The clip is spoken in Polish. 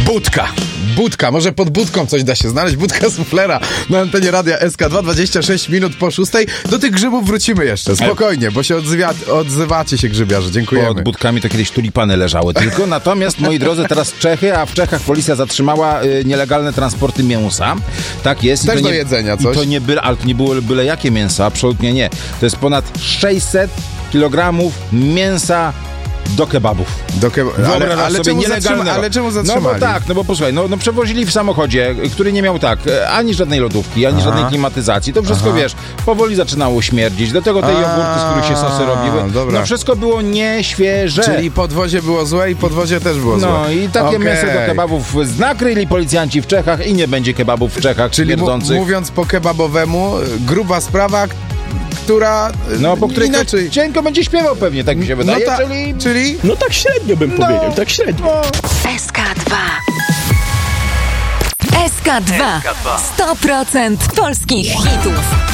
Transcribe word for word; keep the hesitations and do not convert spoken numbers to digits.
Budka. Budka. Może pod budką coś da się znaleźć. Budka suflera na antenie Radia S K dwa, dwadzieścia sześć minut po szóstej. Do tych grzybów wrócimy jeszcze. Spokojnie, bo się odzywia, odzywacie się, grzybiarze. Dziękujemy. Pod budkami to kiedyś tulipany leżały tylko. Natomiast, moi drodzy, teraz Czechy, a w Czechach policja zatrzymała y, nielegalne transporty mięsa. Tak jest. Też I to do nie, jedzenia coś. I to nie byle, ale to nie było byle jakie mięso. Absolutnie nie. To jest ponad sześćset kilogramów mięsa do kebabów. Do keba- ale, ale, ale, czemu zatrzyma- ale czemu zatrzymali? No bo tak, no bo posłuchaj, no, no przewozili w samochodzie, który nie miał tak, ani żadnej lodówki, ani Aha. żadnej klimatyzacji. To wszystko, Aha. wiesz, powoli zaczynało śmierdzić. Do tego te jogurty, z których się sosy robiły. Dobra. No wszystko było nieświeże. Czyli podwozie było złe i podwozie też było złe. No i takie okay. mięso do kebabów nakryli policjanci w Czechach i nie będzie kebabów w Czechach. Czyli m- mówiąc po kebabowemu, gruba sprawa, która no, po której inaczej cienko będzie śpiewał pewnie, tak mi się wydaje. No ta, czyli... czyli... No tak średnio bym no, powiedział, tak średnio. No. S K dwa. S K dwa. sto procent polskich hitów.